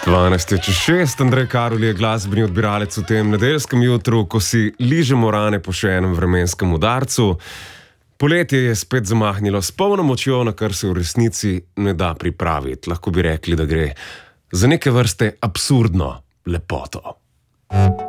12:06, Andrej Karol je glasbeni odbiralec v tem nedeljskem jutru, ko si ližemo rane po še enem vremenskem udarcu. Poletje je spet zamahnilo s polno močjo, na kar se v resnici ne da pripraviti. Lahko bi rekli, da gre za neke vrste absurdno lepoto.